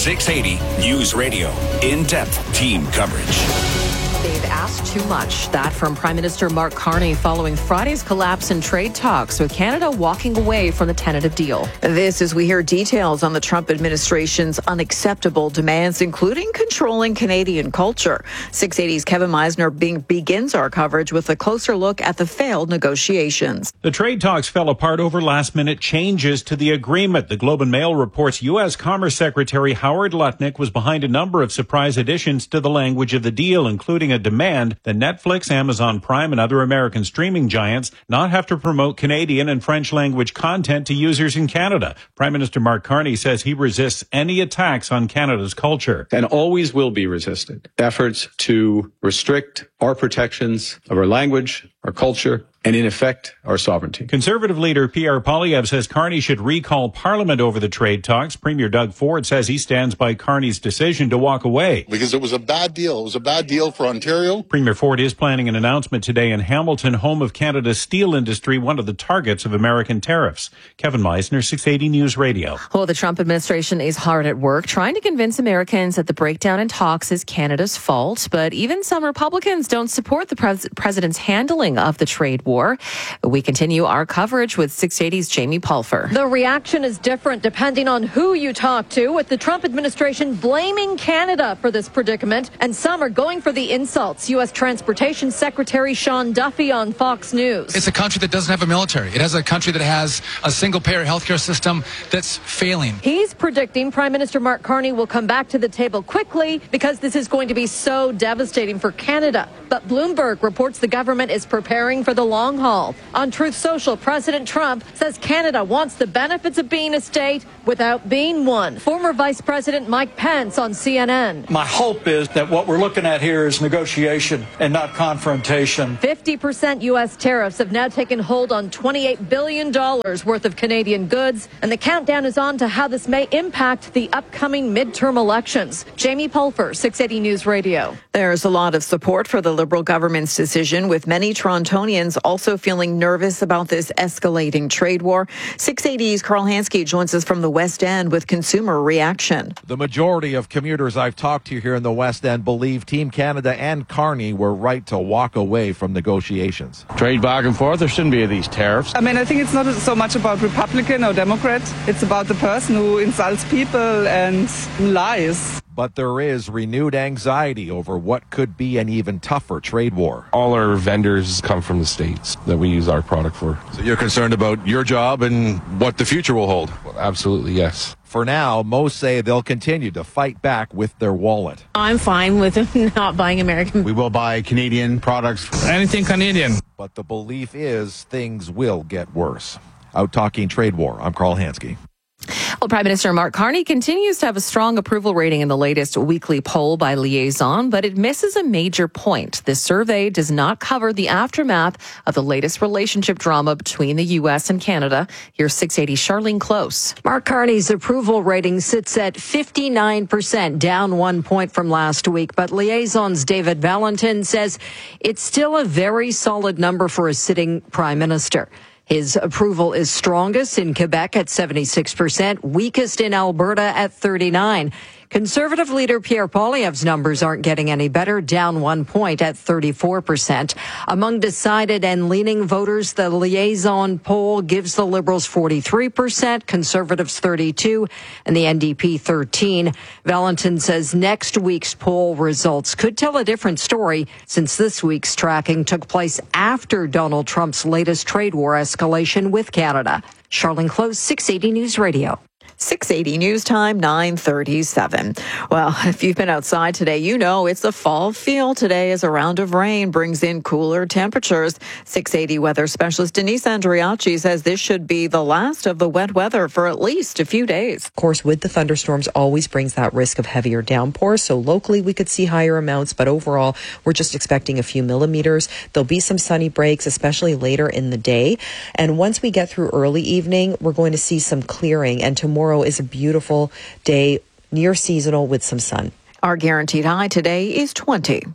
six eighty News Radio. In-depth team coverage. They've asked too much. That from Prime Minister Mark Carney following Friday's collapse in trade talks, with Canada walking away from the tentative deal. This as we hear details on the Trump administration's unacceptable demands, including controlling Canadian culture. six eighty's Kevin Meisner being, begins our coverage with a closer look at the failed negotiations. The trade talks fell apart over last-minute changes to the agreement. The Globe and Mail reports U S. Commerce Secretary Howard Lutnick was behind a number of surprise additions to the language of the deal, including a demand that Netflix, Amazon Prime, and other American streaming giants not have to promote Canadian and French language content to users in Canada. Prime Minister Mark Carney says he resists any attacks on Canada's culture. And always will be resisted. Efforts to restrict our protections of our language, our culture, and in effect, our sovereignty. Conservative leader Pierre Poilievre says Carney should recall Parliament over the trade talks. Premier Doug Ford says he stands by Carney's decision to walk away. Because it was a bad deal. It was a bad deal for Ontario. Premier Ford is planning an announcement today in Hamilton, home of Canada's steel industry, one of the targets of American tariffs. Kevin Meisner, six eighty News Radio. Well, the Trump administration is hard at work trying to convince Americans that the breakdown in talks is Canada's fault. But even some Republicans don't support the pres- president's handling of the trade war. War. We continue our coverage with six eighty's Jamie Pulfer. The reaction is different depending on who you talk to, with the Trump administration blaming Canada for this predicament, and some are going for the insults. U S. Transportation Secretary Sean Duffy on Fox News. It's a country that doesn't have a military. It has a country that has a single-payer healthcare system that's failing. He's predicting Prime Minister Mark Carney will come back to the table quickly because this is going to be so devastating for Canada. But Bloomberg reports the government is preparing for the long long haul. On Truth Social, President Trump says Canada wants the benefits of being a state without being one. Former Vice President Mike Pence on C N N. My hope is that what we're looking at here is negotiation and not confrontation. fifty percent U S tariffs have now taken hold on twenty-eight billion dollars worth of Canadian goods, and the countdown is on to how this may impact the upcoming midterm elections. Jamie Pulfer, six eighty News Radio. There's a lot of support for the Liberal government's decision, with many Torontonians also feeling nervous about this escalating trade war. six eighty's Carl Hansky joins us from the West End with consumer reaction. The majority of commuters I've talked to here in the West End believe Team Canada and Carney were right to walk away from negotiations. Trade back and forth, there shouldn't be these tariffs. I mean, I think it's not so much about Republican or Democrat. It's about the person who insults people and lies. But there is renewed anxiety over what could be an even tougher trade war. All our vendors come from the States that we use our product for. So you're concerned about your job and what the future will hold? Well, absolutely, yes. For now, most say they'll continue to fight back with their wallet. I'm fine with not buying American. We will buy Canadian products. Anything Canadian. But the belief is things will get worse. Out talking trade war, I'm Carl Hansky. Well, Prime Minister Mark Carney continues to have a strong approval rating in the latest weekly poll by Liaison, but it misses a major point. This survey does not cover the aftermath of the latest relationship drama between the U S and Canada. Here's six eighty Charlene Close. Mark Carney's approval rating sits at fifty-nine percent, down one point from last week. But Liaison's David Valentin says it's still a very solid number for a sitting prime minister. His approval is strongest in Quebec at seventy-six percent, weakest in Alberta at thirty-nine. Conservative leader Pierre Poilievre's numbers aren't getting any better, down one point at thirty-four percent. Among decided and leaning voters, the Liaison poll gives the Liberals forty-three percent, Conservatives thirty-two, and the N D P thirteen. Valentin says next week's poll results could tell a different story, since this week's tracking took place after Donald Trump's latest trade war escalation with Canada. Charlene Close, six eighty News Radio. six eighty News Time, nine thirty-seven. Well, if you've been outside today, you know it's a fall feel today as a round of rain brings in cooler temperatures. six eighty weather specialist Denise Andriachi says this should be the last of the wet weather for at least a few days. Of course, with the thunderstorms always brings that risk of heavier downpours. So locally we could see higher amounts, but overall we're just expecting a few millimeters. There'll be some sunny breaks, especially later in the day. And once we get through early evening, we're going to see some clearing. And tomorrow is a beautiful day, near seasonal with some sun. Our guaranteed high today is twenty.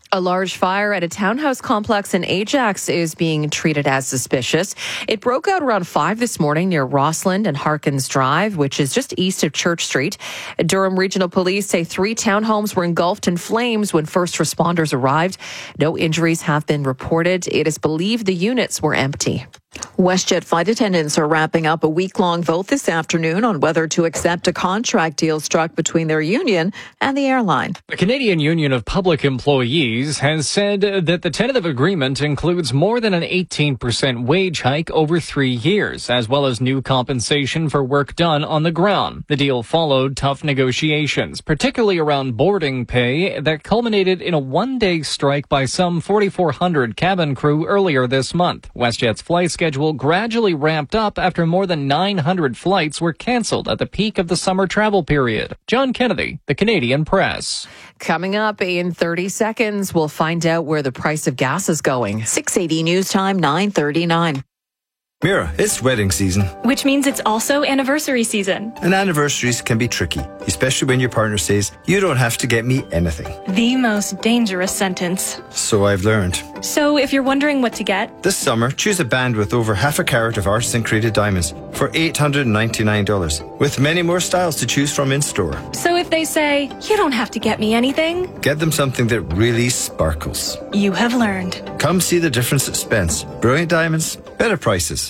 A large fire at a townhouse complex in Ajax is being treated as suspicious. It broke out around five this morning near Rossland and Harkins Drive, which is just east of Church Street. Durham Regional Police say three townhomes were engulfed in flames when first responders arrived. No injuries have been reported. It is believed the units were empty. WestJet flight attendants are wrapping up a week-long vote this afternoon on whether to accept a contract deal struck between their union and the airline. The Canadian Union of Public Employees has said that the tentative agreement includes more than an eighteen percent wage hike over three years, as well as new compensation for work done on the ground. The deal followed tough negotiations, particularly around boarding pay, that culminated in a one-day strike by some forty-four hundred cabin crew earlier this month. WestJet's flight schedule schedule gradually ramped up after more than nine hundred flights were canceled at the peak of the summer travel period. John Kennedy, The Canadian Press. Coming up in thirty seconds, we'll find out where the price of gas is going. six eighty News Time, nine thirty-nine. Mira, it's wedding season. Which means it's also anniversary season. And anniversaries can be tricky, especially when your partner says, you don't have to get me anything. The most dangerous sentence. So I've learned. So if you're wondering what to get, this summer, choose a band with over half a carat of artisan created diamonds for eight hundred ninety-nine dollars, with many more styles to choose from in store. So if they say, you don't have to get me anything, get them something that really sparkles. You have learned. Come see the difference at Spence. Brilliant diamonds, better prices.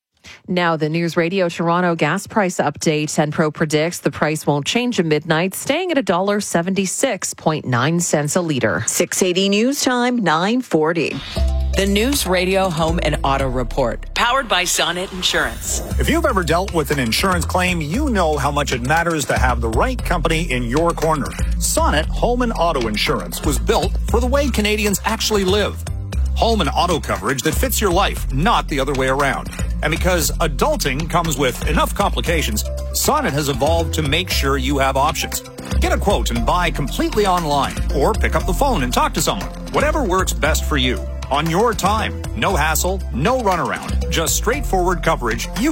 Now, the News Radio Toronto gas price update. Enpro predicts the price won't change at midnight, staying at one dollar seventy-six point nine cents a litre. six eighty News Time, nine forty. The News Radio Home and Auto Report, powered by Sonnet Insurance. If you've ever dealt with an insurance claim, you know how much it matters to have the right company in your corner. Sonnet Home and Auto Insurance was built for the way Canadians actually live. Home and auto coverage that fits your life, not the other way around. And because adulting comes with enough complications, Sonnet has evolved to make sure you have options. Get a quote and buy completely online, or pick up the phone and talk to someone. Whatever works best for you. On your time. No hassle, no runaround. Just straightforward coverage you